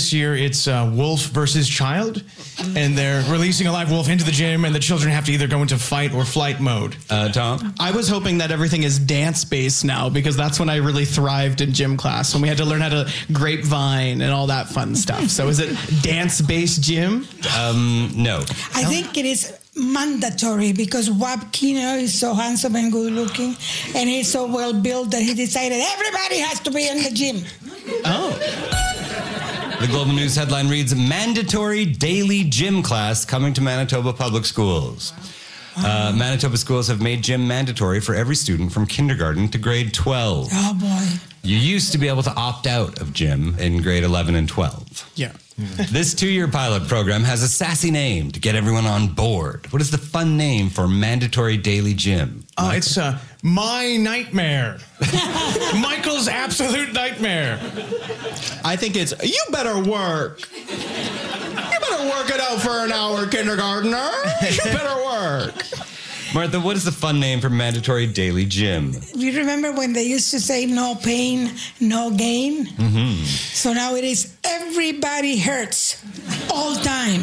this year it's wolf versus child, and they're releasing a live wolf into the gym, and the children have to either go into fight or flight mode. Tom? I was hoping that everything is dance-based now, because that's when I really thrived in gym class, when we had to learn how to grapevine and all that fun stuff. So is it dance-based gym? No. I think it is mandatory because Wab Kino is so handsome and good looking, and he's so well built that he decided everybody has to be in the gym. Oh. The Global News headline reads, mandatory daily gym class coming to Manitoba Public Schools. Manitoba schools have made gym mandatory for every student from kindergarten to grade 12. Oh, boy. You used to be able to opt out of gym in grade 11 and 12. Yeah. This 2-year pilot program has a sassy name to get everyone on board. What is the fun name for mandatory daily gym? It's My Nightmare. Michael's Absolute Nightmare. I think it's, you better work. You better work it out for an hour, kindergartner. You better work. Martha, what is the fun name for mandatory daily gym? You remember when they used to say no pain, no gain? Mm-hmm. So now it is everybody hurts all time.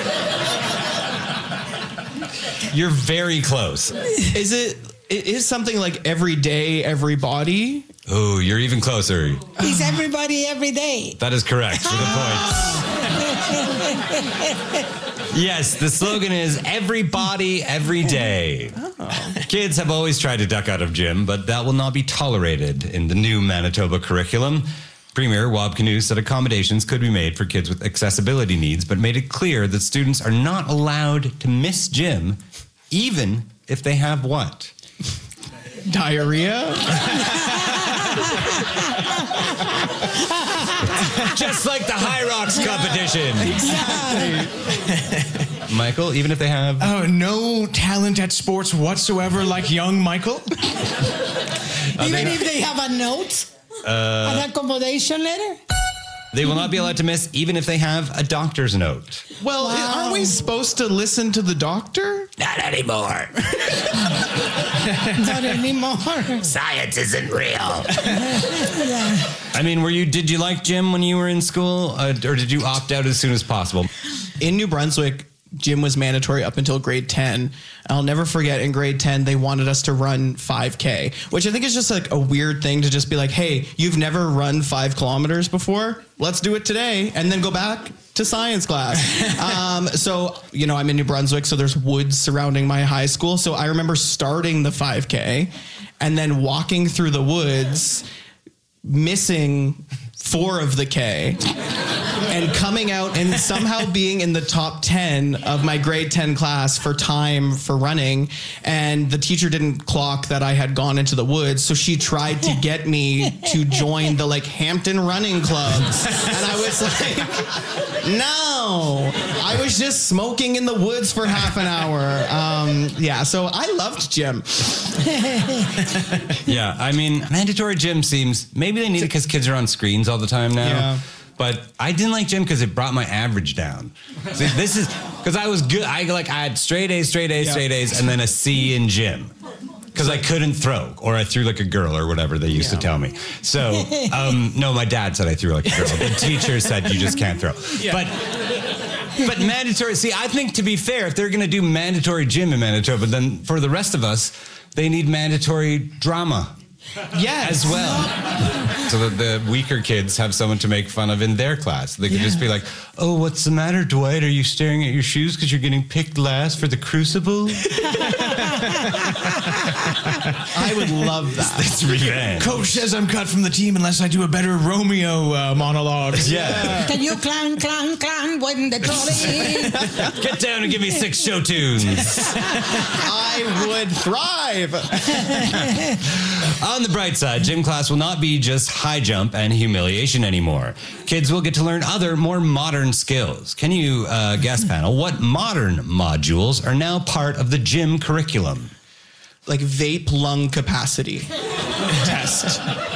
You're very close. It is something like every day, everybody? Oh, you're even closer. It's everybody every day. That is correct for the points. Yes, the slogan is everybody, every day. Oh. Kids have always tried to duck out of gym, but that will not be tolerated in the new Manitoba curriculum. Premier Wab Kinew said accommodations could be made for kids with accessibility needs, but made it clear that students are not allowed to miss gym, even if they have what? Diarrhea? Just like the High Rocks competition. Michael, even if they have... Oh, no talent at sports whatsoever like young Michael? Even if they have a note? An accommodation letter? They will not be allowed to miss even if they have a doctor's note. Well, aren't we supposed to listen to the doctor? Not anymore. Not anymore. Science isn't real. I mean, did you like gym when you were in school? Or did you opt out as soon as possible? In New Brunswick, gym was mandatory up until grade 10. I'll never forget, in grade 10, they wanted us to run 5K, which I think is just like a weird thing to just be like, hey, you've never run 5 kilometers before? Let's do it today. And then go back to science class. So, I'm in New Brunswick, so there's woods surrounding my high school. So I remember starting the 5K and then walking through the woods, missing 4 of the K, and coming out and somehow being in the top 10 of my grade 10 class for time for running. And the teacher didn't clock that I had gone into the woods, so she tried to get me to join the Hampton Running Club. And I was like, no, I was just smoking in the woods for half an hour. So I loved gym. Yeah, I mean, mandatory gym seems, maybe they need it because kids are on screens all the time now. Yeah. But I didn't like gym because it brought my average down. See, this is because I was good. I had straight A's, and then a C in gym because I couldn't throw, or I threw like a girl, or whatever they used to tell me. So, no, my dad said I threw like a girl. The teacher said you just can't throw. Yeah. But mandatory. See, I think to be fair, if they're going to do mandatory gym in Manitoba, then for the rest of us, they need mandatory drama. Yes. As well. So that the weaker kids have someone to make fun of in their class. They can just be like, oh, what's the matter, Dwight? Are you staring at your shoes because you're getting picked last for the crucible? I would love that. It's revenge. Coach says I'm cut from the team unless I do a better Romeo monologue. Yeah. Can you clown when the trolley? Get down and give me 6 show tunes. I would thrive. On the bright side, gym class will not be just high jump and humiliation anymore. Kids will get to learn other, more modern skills. Can you, guest panel, what modern modules are now part of the gym curriculum? Like vape lung capacity test.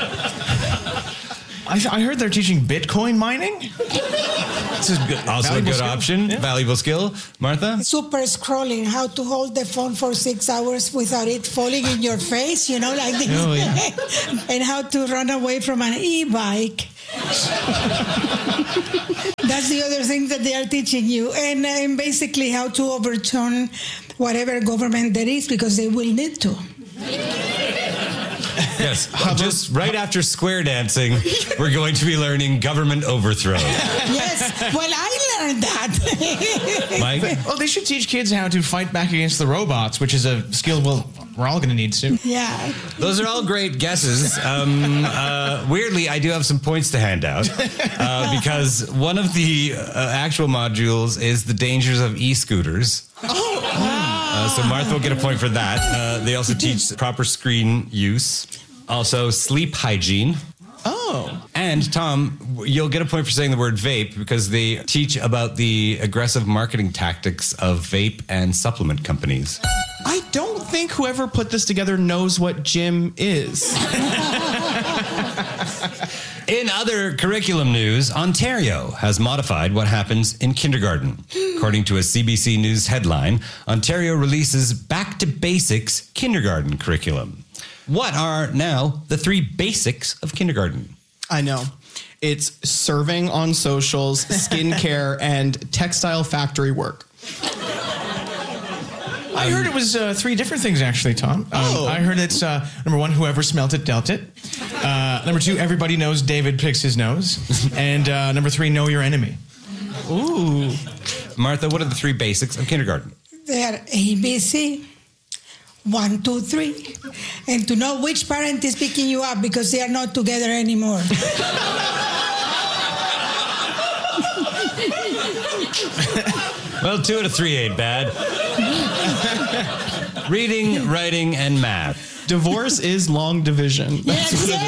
I heard they're teaching Bitcoin mining. This is good. Also a good option. Yeah. Valuable skill. Martha? Super scrolling, how to hold the phone for 6 hours without it falling in your face, like this. Oh, yeah. And how to run away from an e-bike That's the other thing that they are teaching you. And basically how to overturn whatever government there is, because they will need to. Yes, just right after square dancing, we're going to be learning government overthrow. Yes, well, I learned that. Mike? Well, they should teach kids how to fight back against the robots, which is a skill we're all going to need soon. Yeah. Those are all great guesses. Weirdly, I do have some points to hand out because one of the actual modules is the dangers of e-scooters. So Martha will get a point for that. They also teach proper screen use. Also, sleep hygiene. Oh. And Tom, you'll get a point for saying the word vape because they teach about the aggressive marketing tactics of vape and supplement companies. I don't think whoever put this together knows what gym is. In other curriculum news, Ontario has modified what happens in kindergarten. According to a CBC News headline, Ontario releases Back to Basics kindergarten curriculum. What are now the 3 basics of kindergarten? I know. It's serving on socials, skincare, and textile factory work. I heard it was 3 different things, actually, Tom. I heard it's, number 1, whoever smelt it, dealt it. Number 2, everybody knows David picks his nose. And number 3, know your enemy. Ooh. Martha, what are the 3 basics of kindergarten? They are ABC, 1, 2, 3. And to know which parent is picking you up because they are not together anymore. Well, 2 out of 3 ain't bad. Reading, writing, and math. Divorce is long division. That's Yes, what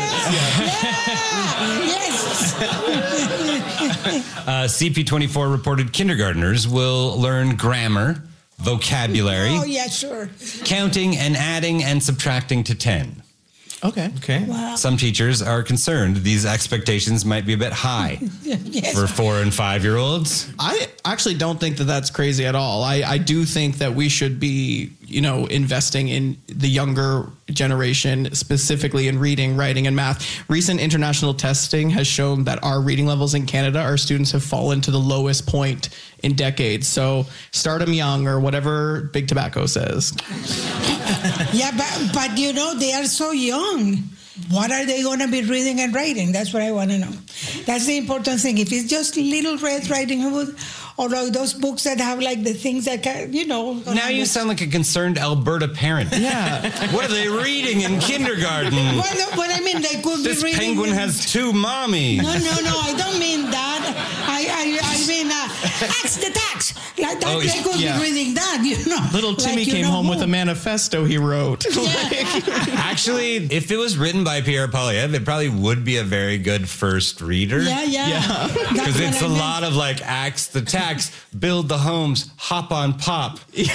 yes. CP24 reported kindergartners will learn grammar, vocabulary, Oh, yeah, sure. counting and adding and subtracting to 10. Okay. Okay. Wow. Some teachers are concerned these expectations might be a bit high Yes. for 4 and 5-year-olds. I actually don't think that that's crazy at all. I do think that we should be, investing in the younger generation, specifically in reading, writing, and math. Recent international testing has shown that our reading levels in Canada, our students have fallen to the lowest point in decades. So start them young, or whatever Big Tobacco says. Yeah, but they are so young. What are they going to be reading and writing? That's what I want to know. That's the important thing. If it's just Little Red Riding Hood, or like those books that have like the things that can, Now you sound like a concerned Alberta parent. Yeah. What are they reading in kindergarten? Well, I mean, they could This be reading. penguin has 2 mommies. No, I don't mean that. I mean, ask the tax. Like that, they could be reading that, Little Timmy Like, came home with a manifesto he wrote. Actually, if it was written by Pierre Polyev, it probably would be a very good first reader. Yeah. Because it's a lot of like axe the tax, build the homes, hop on pop. Hit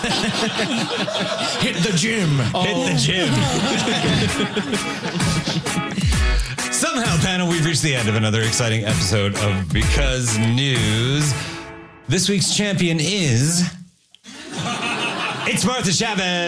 the gym. Hit the gym. Somehow, panel, we've reached the end of another exciting episode of Because News. This week's champion is... It's Martha Chavez.